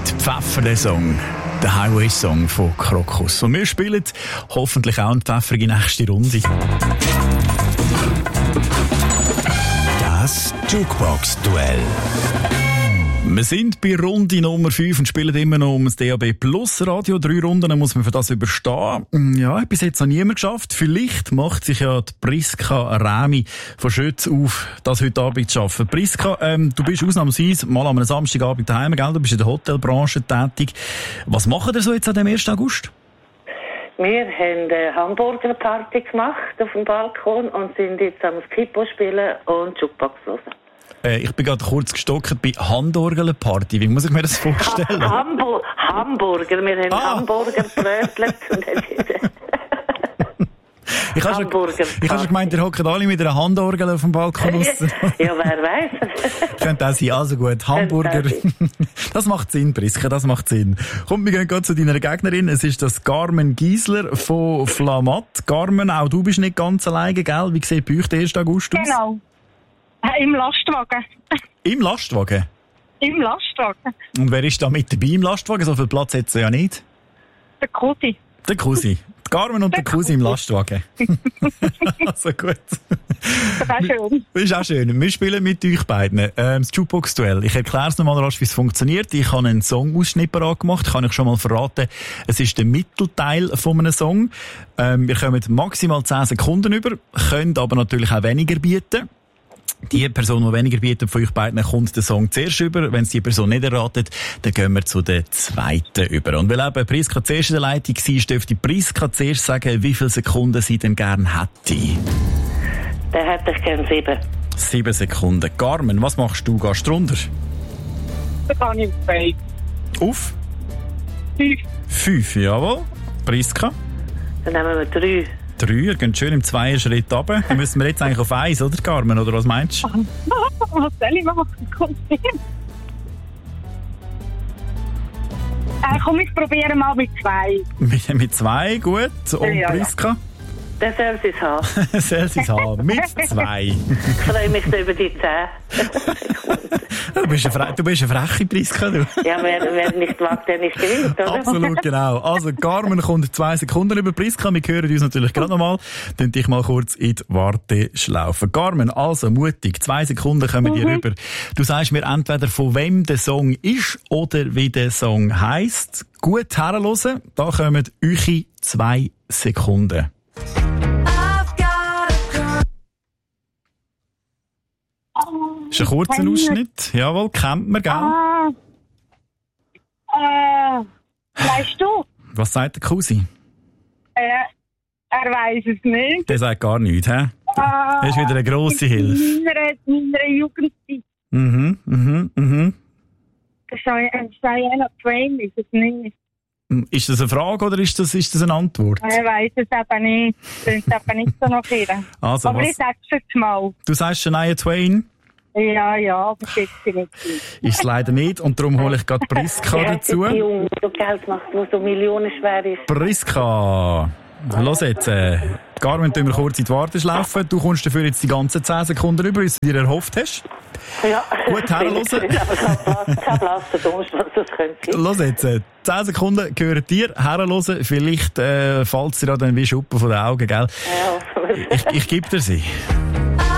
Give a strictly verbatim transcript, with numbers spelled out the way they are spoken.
Zeit. Pfeffer, der Song. Der Highway-Song von Krokus. Und wir spielen hoffentlich auch eine pfeffrige nächste Runde. Das Jukebox-Duell. Wir sind bei Runde Nummer fünf und spielen immer noch um das D A B Plus Radio. Drei Runden muss man für das überstehen. Ja, bis jetzt noch niemand geschafft. Vielleicht macht sich ja die Priska Rämi von Schütz auf, das heute Abend zu schaffen. Priska, ähm, du bist ausnahmsweise mal am Samstagabend daheim, gell? Du bist in der Hotelbranche tätig. Was macht ihr so jetzt an dem ersten August? Wir haben eine Hamburger-Party gemacht auf dem Balkon und sind jetzt am Skippo spielen und Jukebox hören. Äh, ich bin gerade kurz gestockt bei Handorgelparty. Wie muss ich mir das vorstellen? Ha- Hambu- Hamburger. Wir haben Ah. Hamburger brötelt und haben Ich habe schon, Hamburger. ich habe schon gemeint, ihr hockt alle mit einer Handorgel auf dem Balkon raus. Ja, wer weiß. Könnte auch sein. Also gut, Hamburger. Das macht Sinn, Priska, das macht Sinn. Komm, wir gehen gerade zu deiner Gegnerin. Es ist das Carmen Giesler von Flamatt. Carmen, auch du bist nicht ganz alleine, gell? Wie sieht bei euch der erste August aus? Genau. Äh, Im Lastwagen. Im Lastwagen? Im Lastwagen. Und wer ist da mit dabei im Lastwagen? So viel Platz hat sie ja nicht. Der Kuti. Der Cousi. Die Carmen und der Cousi im Lastwagen. Also gut. Das ist auch schön. Das ist auch schön. Wir spielen mit euch beiden ähm, das Jukebox-Duell. Ich erkläre es nochmal rasch, wie es funktioniert. Ich habe einen Song-Ausschnitt parat gemacht. Kann ich schon mal verraten. Es ist der Mittelteil von einem Song. Ähm, wir kommen maximal zehn Sekunden über, können aber natürlich auch weniger bieten. Die Person, die weniger bietet von euch beiden, kommt den Song zuerst über. Wenn es die Person nicht erratet, dann gehen wir zu der zweiten über. Und weil eben Priska zuerst in der Leitung war, dürfte Priska zuerst sagen, wie viele Sekunden sie denn gerne hätte. Den hätte ich gerne sieben. Sieben Sekunden. Carmen, was machst du? Gehst du runter? Da kann ich bei. Auf? Fünf. Fünf, jawohl. Priska? Dann nehmen wir drei. Drei, ihr geht schön im zweiten Schritt runter. Dann müssen wir jetzt eigentlich auf eins, oder Carmen? Oder was meinst du? Was soll ich machen? Kommt hin. Äh, komm, ich probiere mal mit zwei. Mit, mit zwei, gut. Und Ja, ja. Priska? Der soll es haben. Soll sie es haben. Mit zwei. Ich freue mich so über die zehn. Du bist eine, Fre- du bist eine freche Priska, du. Ja, wer, wer nicht wagt, der nicht gewinnt, oder? Absolut, genau. Also, Carmen kommt zwei Sekunden über Priska. Wir hören uns natürlich gerade nochmal. Dann dich mal kurz in die Warteschlaufe. Carmen, also mutig. Zwei Sekunden kommen dir rüber. Du sagst mir entweder, von wem der Song ist oder wie der Song heisst. Gut herhören. Da kommen eure zwei Sekunden. Das ist ein kurzer Ausschnitt. Jawohl, kennt man, gell? Ah. Äh, weißt du? Was sagt der Cousin? Äh, er weiß es nicht. Der sagt gar nichts, hä? Ah, Das ist wieder eine grosse Hilfe. In meiner, meiner Jugendzeit. Mhm, mhm, mhm. Diana Twain ist es nicht. Ist das eine Frage oder ist das, ist das eine Antwort? Er weiß es eben nicht. Das ist eben nicht so noch hier. Also, Aber was- ich sag's jetzt mal. Du sagst Shania Twain? Ja, ja, aber das ist sie nicht. Ist es leider nicht und darum hole ich gerade Priska Ja, dazu. die Junge, so Geld macht, wo so Millionen schwer ist. Priska, los jetzt. Äh, Carmen, tun wir kurz in die Warteschlaufe. Du kommst dafür jetzt die ganzen zehn Sekunden rüber, wie du dir erhofft hast. Ja. Gut, herhören. Kein blasser Dunst, was das könnte sein. Los jetzt. Äh, zehn Sekunden gehören dir. Herhören. Vielleicht äh, fällt es dir ja dann wie Schuppen von den Augen, gell? Ja, Ich, ich gebe dir sie.